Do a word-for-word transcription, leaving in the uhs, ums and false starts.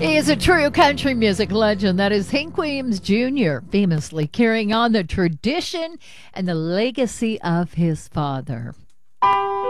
He is a true country music legend. That is Hank Williams Junior, famously carrying on the tradition and the legacy of his father.